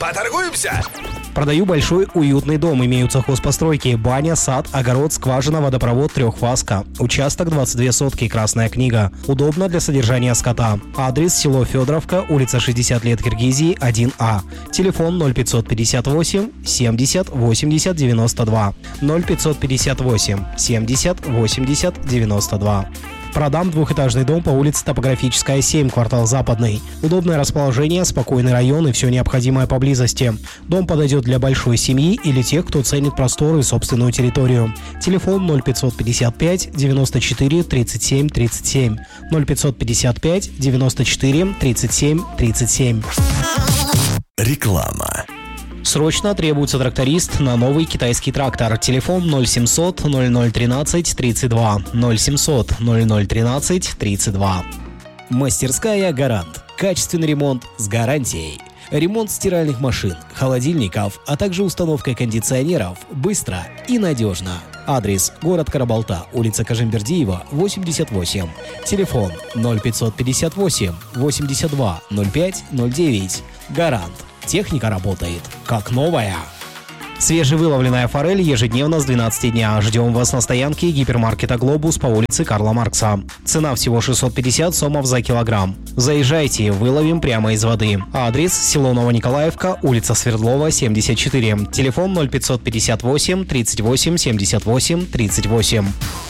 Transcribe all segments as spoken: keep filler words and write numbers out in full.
Поторгуемся? Продаю большой уютный дом. Имеются хозпостройки: баня, сад, огород, скважина, водопровод, трехфазка. Участок двадцать две сотки, красная книга. Удобно для содержания скота. Адрес: село Федоровка, улица шестьдесят лет Киргизии, один А. Телефон ноль пятьсот пятьдесят восемь семьдесят восемьдесят девяносто два. ноль пятьсот пятьдесят восемь семьдесят восемьдесят девяносто два. Продам двухэтажный дом по улице Топографическая, семь, квартал Западный. Удобное расположение, спокойный район и все необходимое поблизости. Дом подойдет для большой семьи или тех, кто ценит просторы и собственную территорию. Телефон ноль пятьсот пятьдесят пять девяносто четыре тридцать семь тридцать семь. ноль пятьсот пятьдесят пять девяносто четыре тридцать семь тридцать семь. Реклама. Срочно требуется тракторист на новый китайский трактор. Телефон ноль семьсот ноль ноль тринадцать тридцать два. ноль семьсот ноль ноль тринадцать тридцать два. Мастерская «Гарант». Качественный ремонт с гарантией. Ремонт стиральных машин, холодильников, а также установка кондиционеров быстро и надежно. Адрес: город Карабалта, улица Кажимбердиева, восемьдесят восемь. Телефон ноль пятьсот пятьдесят восемь восемьдесят два ноль пять ноль девять. «Гарант». Техника работает как новая. Свежевыловленная форель ежедневно с двенадцати дня. Ждем вас на стоянке гипермаркета «Глобус» по улице Карла Маркса. Цена всего шестьсот пятьдесят сомов за килограмм. Заезжайте, выловим прямо из воды. Адрес: село Новониколаевка, улица Свердлова, семьдесят четыре. Телефон ноль пятьсот пятьдесят восемь тридцать восемь семьдесят восемь тридцать восемь.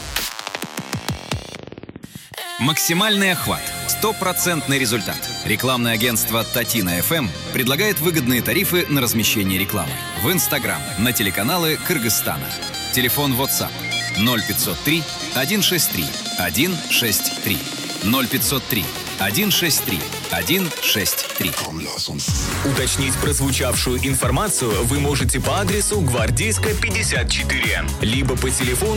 Максимальный охват. Стопроцентный результат. Рекламное агентство Татина эф эм предлагает выгодные тарифы на размещение рекламы в Инстаграм, на телеканалы Кыргызстана. Телефон WhatsApp ноль пятьсот три сто шестьдесят три сто шестьдесят три. ноль пятьсот три сто шестьдесят три сто шестьдесят три. Уточнить прозвучавшую информацию вы можете по адресу Гвардейская, пятьдесят четыре, либо по телефону